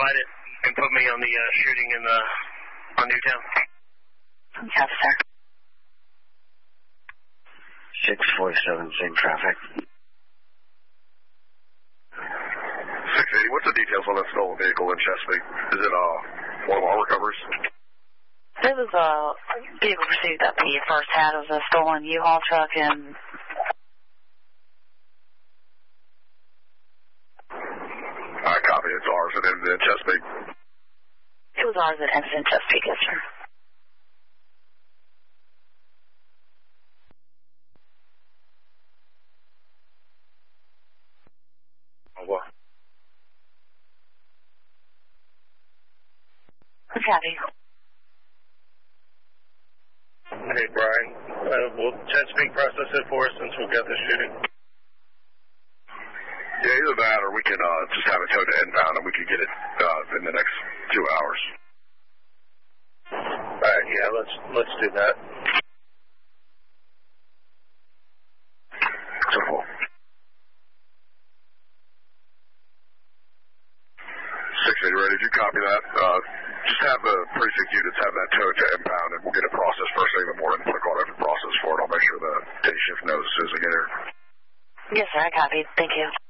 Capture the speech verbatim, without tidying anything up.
provide it and put me on the uh, shooting in the on Newtown. Yes, sir. six forty-seven, same traffic. six eighty, what's the details on that stolen vehicle in Chesapeake? Is it uh, one of our recoveries? This was a vehicle pursuit that we first had. It was a stolen U-Haul truck, and I copy, it's ours, and then in Chesapeake. it was ours that ended in Chesapeake, yes, sir. What? Copy. Hey, Brian. Uh, will Chesapeake process it for us since we've got the shooting? Yeah, either that or we can uh, just have it towed to inbound and we can get it uh, in the next two hours. All right, yeah, let's let's do that. So cool. six eighty, ready? Did you copy that? Uh, just have the precinct units have that towed to inbound and we'll get it processed first thing in the morning. Put a call every process for it. I'll make sure the day shift knows as soon as I get here. Yes, sir, I copied. Thank you.